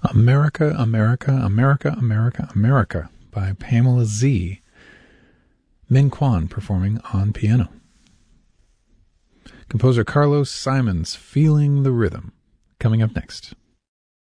America, America, America, America, America by Pamela Z. Min Kwan performing on piano. Composer Carlos Simons, Feeling the Rhythm, coming up next.